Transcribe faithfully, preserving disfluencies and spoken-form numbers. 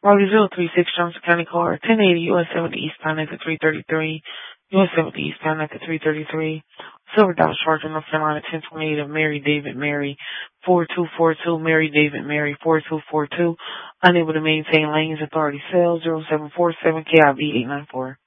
Raleigh zero three six Johnson County car, ten eighty U S seventy eastbound at the three thirty-three, U S seventy eastbound at the three thirty-three, Silver Dodge Charger, North Carolina ten twenty-eight of Mary David Mary, four two four two, Mary David Mary, four two four two, unable to maintain lanes, authority sales, zero seven four seven K I V eight nine four.